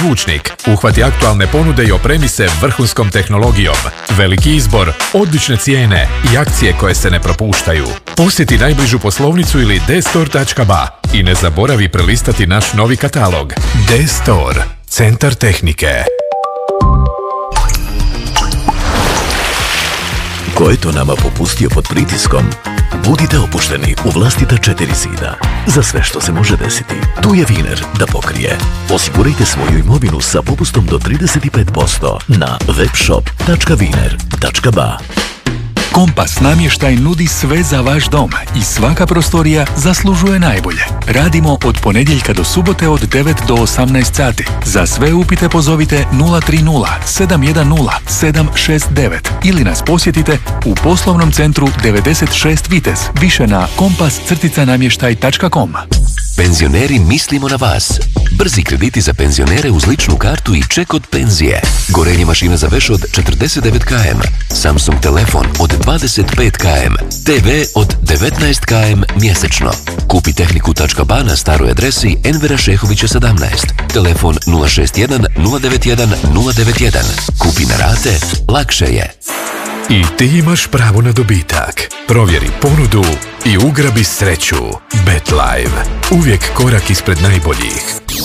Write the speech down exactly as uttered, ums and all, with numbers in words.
Zvučnik. Uhvati aktualne ponude i opremi se vrhunskom tehnologijom. Veliki izbor, odlične cijene i akcije koje se ne propuštaju. Posjeti najbližu poslovnicu ili d store tačka b a i ne zaboravi prelistati naš novi katalog. D-Store, centar tehnike. Ko je to nama popustio pod pritiskom? Budite opušteni u vlastita četiri zida. Za sve što se može desiti, tu je Wiener da pokrije. Osigurajte svoju imovinu sa popustom do trideset pet posto na webshop tačka wiener tačka b a. Kompas namještaj nudi sve za vaš dom i svaka prostorija zaslužuje najbolje. Radimo od ponedjeljka do subote od devet do osamnaest sati. Za sve upite pozovite nula tri nula sedam jedan nula sedam šest devet ili nas posjetite u poslovnom centru devedeset šest Vitez, više na kompas namještaj tačka com. Penzioneri, mislimo na vas. Brzi krediti za penzionere uz ličnu kartu i ček od penzije. Gorenje mašina za veš od četrdeset devet kilometara, Samsung telefon od dvadeset pet kilometara, te ve od devetnaest kilometara mjesečno. Kupi tehniku tačka b a na staroj adresi Envera Šehovića sedamnaest. Telefon nula šest jedan nula devet jedan nula devet jedan. Kupi na rate, lakše je. I ti imaš pravo na dobitak. Provjeri ponudu i ugrabi sreću. BetLive. Uvijek korak ispred najboljih.